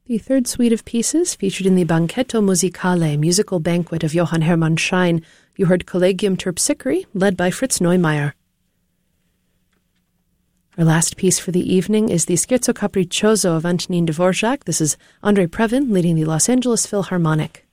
The third suite of pieces featured in the Banchetto Musicale musical banquet of Johann Hermann Schein. You heard Collegium Terpsichore, led by Fritz Neumeier. Our last piece for the evening is the Scherzo Capriccioso of Antonin Dvorak. This is Andrei Previn leading the Los Angeles Philharmonic.